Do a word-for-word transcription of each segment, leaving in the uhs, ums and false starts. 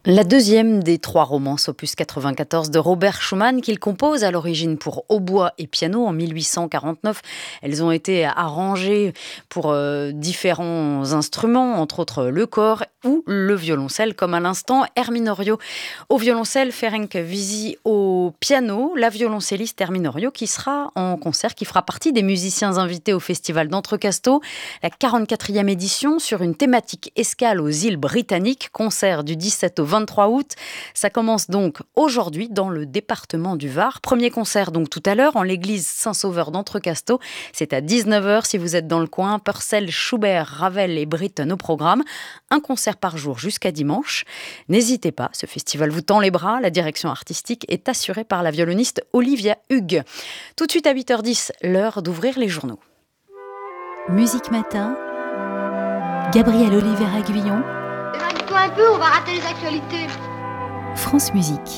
La deuxième des trois romances opus quatre-vingt-quatorze de Robert Schumann qu'il compose à l'origine pour hautbois et piano en mille huit cent quarante-neuf. Elles ont été arrangées pour euh, différents instruments, entre autres le cor ou le violoncelle, comme à l'instant Erminorio au violoncelle, Ferenc Vizi au piano, la violoncelliste Erminorio qui sera en concert, qui fera partie des musiciens invités au festival d'Entrecasteaux, la quarante-quatrième édition sur une thématique escale aux îles britanniques, concert du dix-sept au vingt-trois août. Ça commence donc aujourd'hui dans le département du Var. Premier concert donc tout à l'heure en l'église Saint-Sauveur d'Entrecasteaux. C'est à dix-neuf heures si vous êtes dans le coin. Purcell, Schubert, Ravel et Britten au programme. Un concert par jour jusqu'à dimanche. N'hésitez pas, ce festival vous tend les bras. La direction artistique est assurée par la violoniste Olivia Hugues. Tout de suite à huit heures dix, l'heure d'ouvrir les journaux. Musique Matin, Gabriel Oliveira-Guillon. Éloigne-toi un peu, on va rater les actualités. France Musique.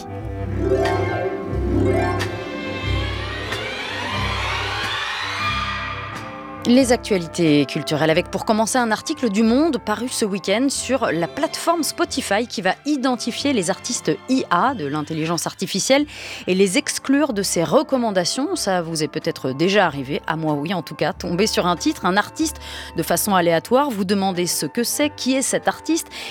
Les actualités culturelles avec pour commencer un article du Monde paru ce week-end sur la plateforme Spotify qui va identifier les artistes I A de l'intelligence artificielle et les exclure de ses recommandations. Ça vous est peut-être déjà arrivé, à moi oui en tout cas, tomber sur un titre, un artiste de façon aléatoire, vous demandez ce que c'est, qui est cet artiste